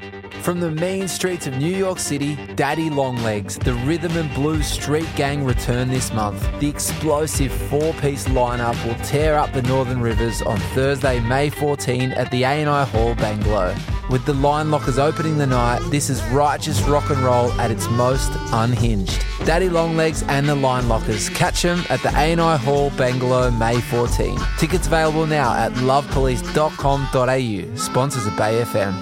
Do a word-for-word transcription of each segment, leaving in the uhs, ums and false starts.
From the mean streets of New York City, Daddy Longlegs, the rhythm and blues street gang return this month. The explosive four-piece lineup will tear up the Northern Rivers on Thursday, May fourteenth at the A and I Hall, Bangalow. With the Line Lockers opening the night, this is righteous rock and roll at its most unhinged. Daddy Longlegs and the Line Lockers. Catch them at the A and I Hall, Bangalow, May fourteenth. Tickets available now at love police dot com dot a u. Sponsors of Bay F M.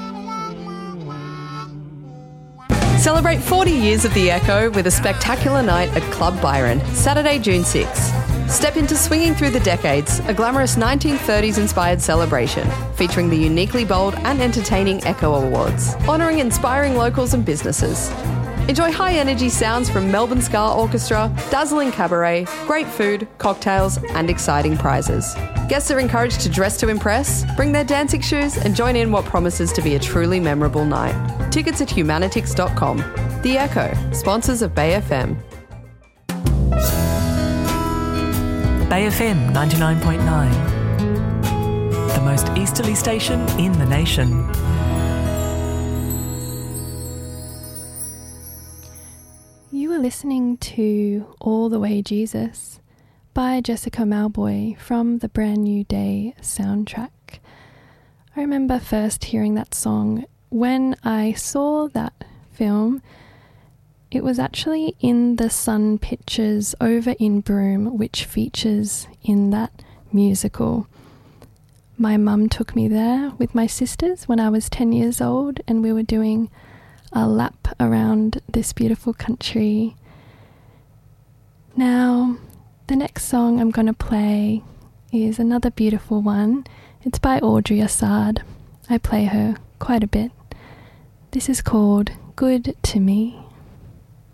Celebrate forty years of The Echo with a spectacular night at Club Byron, Saturday, June sixth. Step into Swinging Through the Decades, a glamorous nineteen thirties-inspired celebration featuring the uniquely bold and entertaining Echo Awards, honouring inspiring locals and businesses. Enjoy high-energy sounds from Melbourne Ska Orchestra, dazzling cabaret, great food, cocktails and exciting prizes. Guests are encouraged to dress to impress, bring their dancing shoes and join in what promises to be a truly memorable night. Tickets at humanitix dot com. The Echo, sponsors of Bay F M. Bay F M ninety-nine point nine, the most easterly station in the nation. You are listening to All the Way Jesus by Jessica Mauboy from the Brand New Day soundtrack. I remember first hearing that song when I saw that film. It was actually in the Sun Pictures over in Broome, which features in that musical. My mum took me there with my sisters when I was ten years old, and we were doing a lap around this beautiful country. Now, the next song I'm going to play is another beautiful one. It's by Audrey Assad. I play her quite a bit. This is called Good to Me.